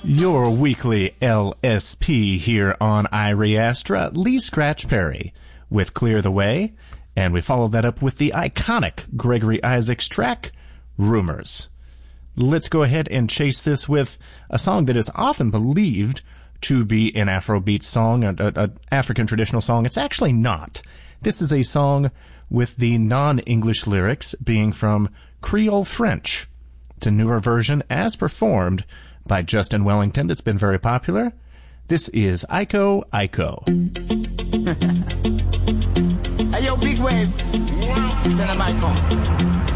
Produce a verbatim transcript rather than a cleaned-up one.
Your weekly L S P here on iReastra, Lee Scratch Perry with Clear the Way, and we follow that up with the iconic Gregory Isaacs track, Rumors. Let's go ahead and chase this with a song that is often believed to be an Afrobeat song, an African traditional song. It's actually not. This is a song with the non-English lyrics being from Creole French. It's a newer version as performed by Justin Wellington that's been very popular. This is Iko Iko. Hey, yo, big wave. Tell them I come.